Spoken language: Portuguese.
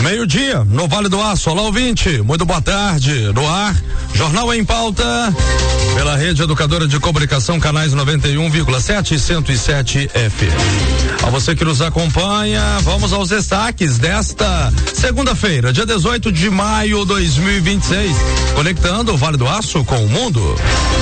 Meio-dia, no Vale do Aço. Olá, ouvinte, muito boa tarde. No ar, Jornal em Pauta, pela Rede Educadora de Comunicação, canais 91,7 e 107 FM. A você que nos acompanha, vamos aos destaques desta segunda-feira, dia 18 de maio de 2026. Conectando o Vale do Aço com o mundo.